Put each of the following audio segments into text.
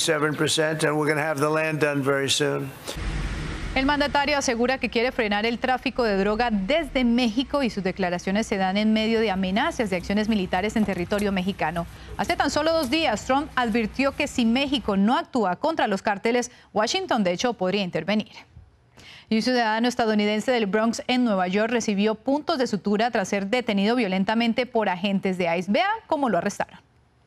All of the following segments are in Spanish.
97%, and we're going to have the land done very soon. El mandatario asegura que quiere frenar el tráfico de droga desde México y sus declaraciones se dan en medio de amenazas de acciones militares en territorio mexicano. Hace tan solo 2 días, Trump advirtió que si México no actúa contra los cárteles, Washington de hecho podría intervenir. Y un ciudadano estadounidense del Bronx en Nueva York recibió puntos de sutura tras ser detenido violentamente por agentes de ICE. Vea cómo lo arrestaron.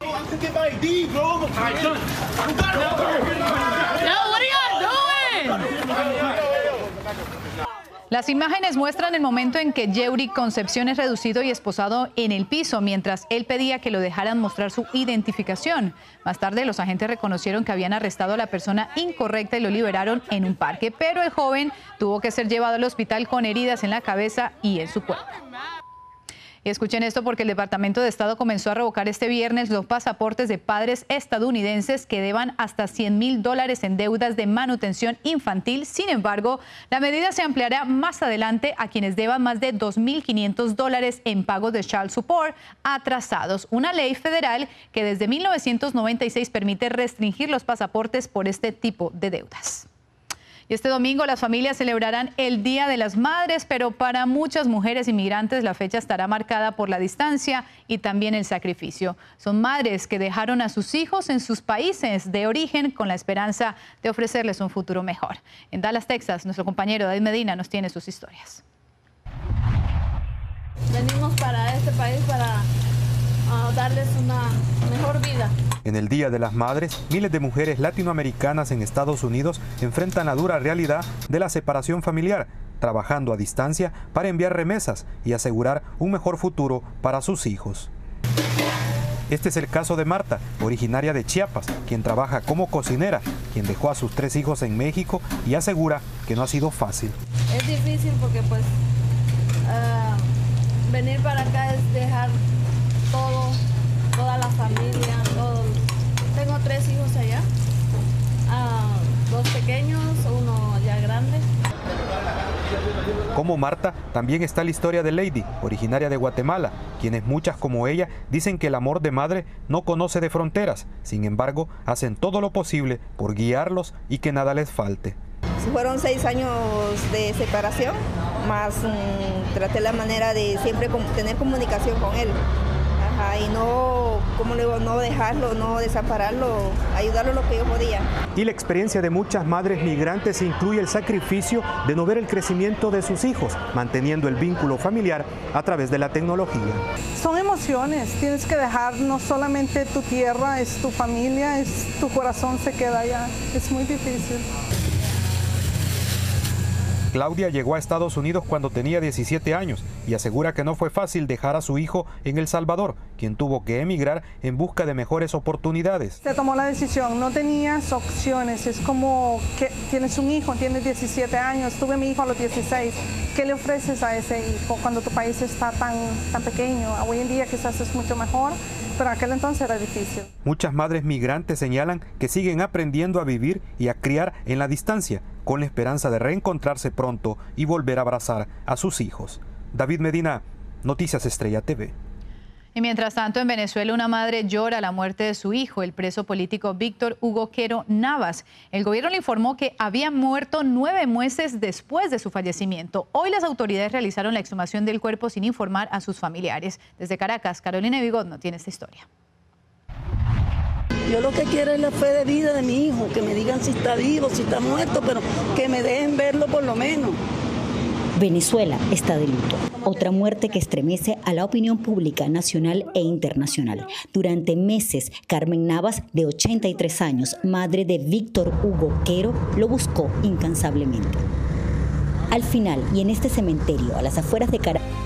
Las imágenes muestran el momento en que Yeuri Concepción es reducido y esposado en el piso mientras él pedía que lo dejaran mostrar su identificación. Más tarde, los agentes reconocieron que habían arrestado a la persona incorrecta y lo liberaron en un parque, pero el joven tuvo que ser llevado al hospital con heridas en la cabeza y en su cuerpo. Y escuchen esto porque el Departamento de Estado comenzó a revocar este viernes los pasaportes de padres estadounidenses que deban hasta $100,000 en deudas de manutención infantil. Sin embargo, la medida se ampliará más adelante a quienes deban más de $2,500 en pagos de child support atrasados. Una ley federal que desde 1996 permite restringir los pasaportes por este tipo de deudas. Y este domingo las familias celebrarán el Día de las Madres, pero para muchas mujeres inmigrantes la fecha estará marcada por la distancia y también el sacrificio. Son madres que dejaron a sus hijos en sus países de origen con la esperanza de ofrecerles un futuro mejor. En Dallas, Texas, nuestro compañero David Medina nos tiene sus historias. Venimos para este país para darles una mejor vida. En el Día de las Madres, miles de mujeres latinoamericanas en Estados Unidos enfrentan la dura realidad de la separación familiar, trabajando a distancia para enviar remesas y asegurar un mejor futuro para sus hijos. Este es el caso de Marta, originaria de Chiapas, quien trabaja como cocinera, quien dejó a sus 3 hijos en México y asegura que no ha sido fácil. Es difícil porque pues venir para acá es dejar toda la familia, todo. Tengo 3 hijos allá, 2 pequeños, uno ya grande. Como Marta, también está la historia de Lady, originaria de Guatemala, quienes muchas como ella dicen que el amor de madre no conoce de fronteras. Sin embargo, hacen todo lo posible por guiarlos y que nada les falte. Fueron 6 años de separación, más traté la manera de siempre tener comunicación con él. Y no, como le digo, no dejarlo, no desampararlo, ayudarlo lo que yo podía. Y la experiencia de muchas madres migrantes incluye el sacrificio de no ver el crecimiento de sus hijos, manteniendo el vínculo familiar a través de la tecnología. Son emociones, tienes que dejar no solamente tu tierra, es tu familia, es tu corazón se queda allá, es muy difícil. Claudia llegó a Estados Unidos cuando tenía 17 años y asegura que no fue fácil dejar a su hijo en El Salvador, quien tuvo que emigrar en busca de mejores oportunidades. Se tomó la decisión, no tenías opciones, es como que tienes un hijo, tienes 17 años, tuve mi hijo a los 16, ¿qué le ofreces a ese hijo cuando tu país está tan pequeño? Hoy en día quizás es mucho mejor, pero en aquel entonces era difícil. Muchas madres migrantes señalan que siguen aprendiendo a vivir y a criar en la distancia, con la esperanza de reencontrarse pronto y volver a abrazar a sus hijos. David Medina, Noticias Estrella TV. Y mientras tanto, en Venezuela, una madre llora la muerte de su hijo, el preso político Víctor Hugo Quero Navas. El gobierno le informó que había muerto 9 meses después de su fallecimiento. Hoy las autoridades realizaron la exhumación del cuerpo sin informar a sus familiares. Desde Caracas, Carolina Vigot nos tiene esta historia. Yo lo que quiero es la fe de vida de mi hijo, que me digan si está vivo, si está muerto, pero que me dejen verlo por lo menos. Venezuela está de luto. Otra muerte que estremece a la opinión pública nacional e internacional. Durante meses, Carmen Navas, de 83 años, madre de Víctor Hugo Quero, lo buscó incansablemente. Al final, y en este cementerio, a las afueras de Caracas,